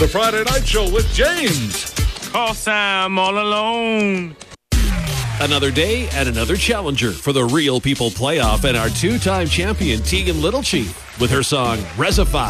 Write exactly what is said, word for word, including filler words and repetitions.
The Friday Night Show with James. Cause I'm all alone. Another day and another challenger for the Real People Playoff and our two-time champion Tegan Littlechief with her song Resify.